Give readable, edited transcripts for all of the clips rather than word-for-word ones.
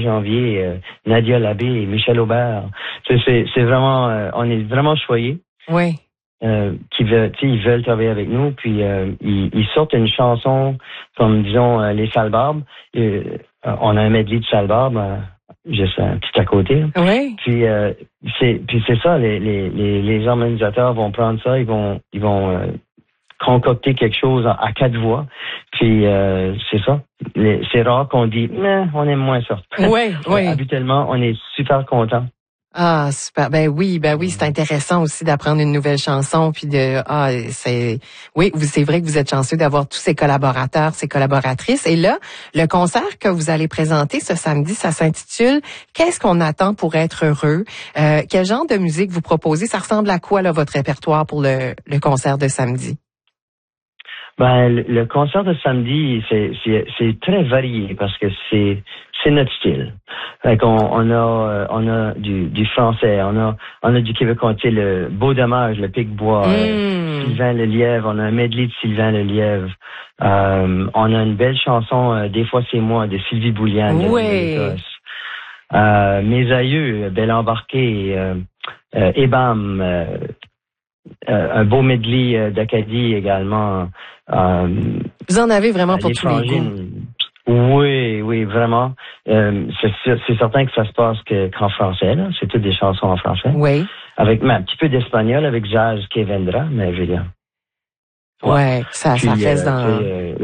janvier, Nadia Labbé et Michel Aubert. C'est vraiment, on est vraiment choyés. Oui. Ils veulent travailler avec nous, puis ils sortent une chanson comme, disons, les Salbarbes. On a un medley de Salbarbes, juste un petit à côté. Oui. Puis c'est ça, les organisateurs vont prendre ça, ils vont concocter quelque chose à 4 voix. Puis c'est ça. C'est rare qu'on dit on aime moins ça. Oui, oui. Habituellement, on est super contents. Ah, super. Ben oui, c'est intéressant aussi d'apprendre une nouvelle chanson puis c'est vrai que vous êtes chanceux d'avoir tous ces collaborateurs, ces collaboratrices. Et là, le concert que vous allez présenter ce samedi, ça s'intitule Qu'est-ce qu'on attend pour être heureux? Quel genre de musique vous proposez? Ça ressemble à quoi là votre répertoire pour le concert de samedi? Ben le concert de samedi, c'est très varié parce que c'est notre style. Fait on a du français, on a du québécois, tu sais, le Beau Dommage, le Pic-Bois, Sylvain Lelièvre, on a un medley de Sylvain Lelièvre. On a une belle chanson, Des fois c'est moi, de Sylvie Bouliane. Oui. Mes aïeux, Belle Embarquée, Ebam, un beau medley d'Acadie également. Vous en avez vraiment pour tous les goûts. Oui, vraiment. C'est certain que ça se passe qu'en français, là. C'est toutes des chansons en français. Oui. Avec un petit peu d'espagnol, avec Jazz que vendra, mais je veux dire. Ouais, ça reste dans...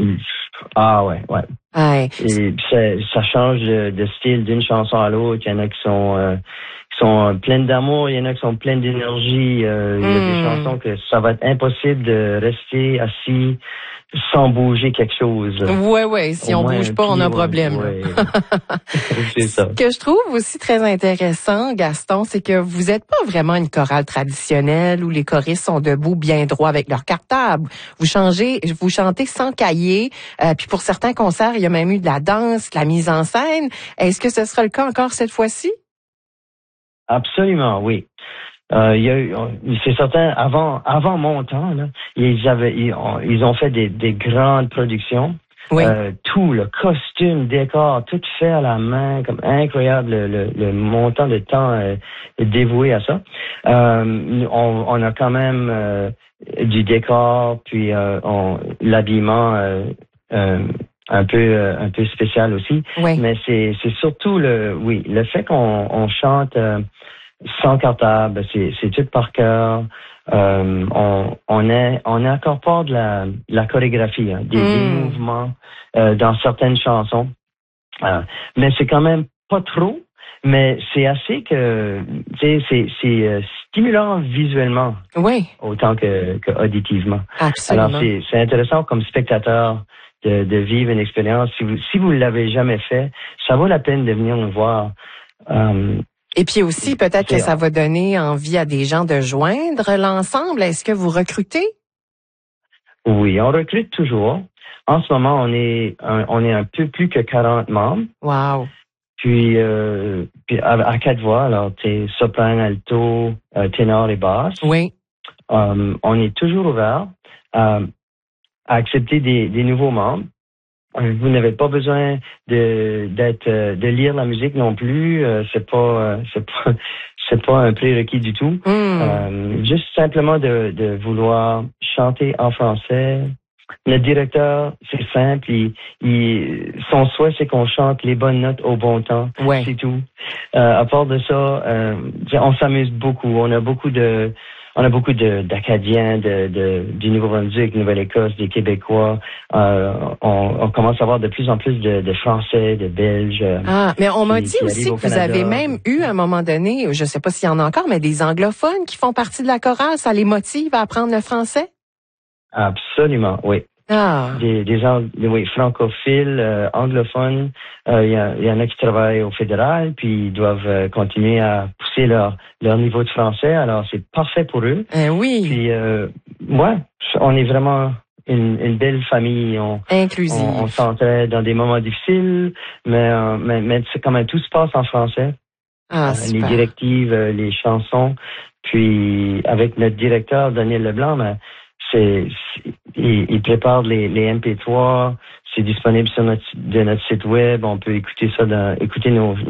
Ouais. Et ça change de style d'une chanson à l'autre. Il y en a qui sont pleines d'amour, il y en a qui sont pleines d'énergie. Il y a des chansons que ça va être impossible de rester assis sans bouger quelque chose. Ouais. Si on bouge pas, on a un problème. Ouais. C'est ça. Ce que je trouve aussi très intéressant, Gaston, c'est que vous n'êtes pas vraiment une chorale traditionnelle où les choristes sont debout bien droit avec leur cartable. Vous chantez sans cahier. Puis pour certains concerts, il y a même eu de la danse, de la mise en scène. Est-ce que ce sera le cas encore cette fois-ci? Absolument, oui. C'est certain, avant mon temps, là, ils ont fait des grandes productions. Oui. Tout, le costume, décor, tout fait à la main, comme incroyable le montant de temps dévoué à ça. On a quand même du décor, puis l'habillement un peu spécial aussi. Oui. Mais c'est surtout le fait qu'on chante sans cartable, c'est tout par cœur. On incorpore de la chorégraphie, hein, des mouvements dans certaines chansons. Mais c'est quand même pas trop, mais c'est assez que c'est stimulant visuellement. Oui. Autant que auditivement. Absolument. Alors c'est intéressant comme spectateur de vivre une expérience. Si vous l'avez jamais fait, ça vaut la peine de venir nous voir. Et puis aussi, peut-être que ça va donner envie à des gens de joindre l'ensemble. Est-ce que vous recrutez? Oui, on recrute toujours. En ce moment, on est un peu plus que 40 membres. Wow. Puis à 4 voix, alors t'es soprano, alto, ténor et basse. Oui. On est toujours ouvert à accepter des nouveaux membres. Vous n'avez pas besoin de lire la musique non plus. C'est pas un prérequis du tout. Juste simplement de vouloir chanter en français. Notre directeur, c'est simple. Son souhait, c'est qu'on chante les bonnes notes au bon temps. Ouais. C'est tout. À part de ça, on s'amuse beaucoup. On a beaucoup d'Acadiens, du Nouveau-Brunswick, Nouvelle-Écosse, des Québécois. On commence à avoir de plus en plus de Français, de Belges. Mais on m'a dit aussi que vous avez même eu, à un moment donné, je sais pas s'il y en a encore, mais des anglophones qui font partie de la chorale. Ça les motive à apprendre le français? Absolument, oui. Des francophiles, anglophones. Il y en a qui travaillent au fédéral, puis ils doivent continuer à pousser leur niveau de français. Alors, c'est parfait pour eux. Oui. Puis, on est vraiment une belle famille. Inclusive. On s'entraide dans des moments difficiles, mais c'est quand même tout se passe en français. Les directives, les chansons. Puis, avec notre directeur, Daniel Leblanc, il prépare les MP3, c'est disponible sur notre site web, on peut écouter ça écouter nos